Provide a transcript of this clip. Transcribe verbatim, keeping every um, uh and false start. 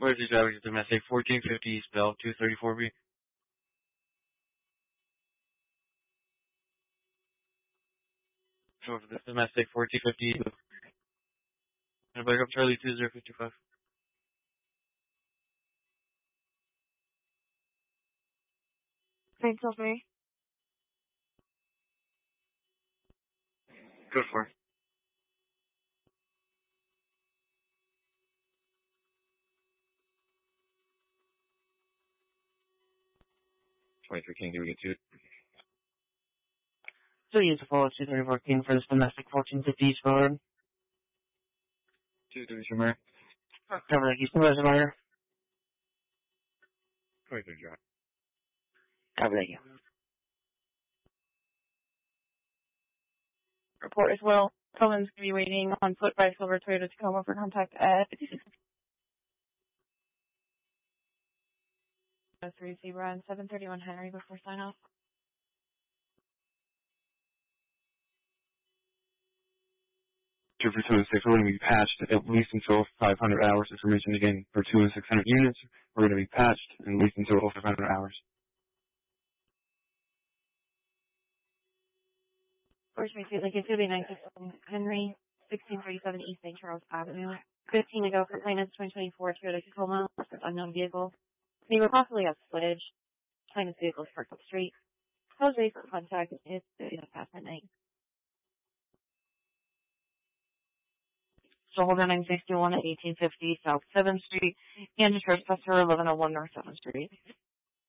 Emergency driver to domestic fourteen fifty East Bell, two thirty-four B. So for the domestic fourteen fifty East. And back up Charlie two zero five five. Thanks, three. Good for it. twenty-three King, do we get to it? Still use the full two thirty-four King for this domestic fourteen fifty East Road. two thirty Shamir. Cover the Houston Reservoir. twenty-three Drive. Cover that, you. Report as well. Coleman's going to be waiting on foot by Silver Toyota Tacoma for contact at three Zebra and seven thirty-one Henry before sign off. two for two and six, we're going to be patched at least until five hundred hours. Information again for two and six hundred units. We're going to be patched at least until five hundred hours. First, we feel like it's going to be nine six Henry, sixteen thirty-seven East Saint Charles Avenue. fifteen to go for plaintiff's twenty twenty-four Toyota Tacoma, unknown vehicle. They will possibly have footage. Plaintiff's vehicle is parked up the street. Jose for contact is past midnight. So hold on nine sixty-one at eighteen fifty South seventh Street and the trespasser eleven oh one North seventh Street.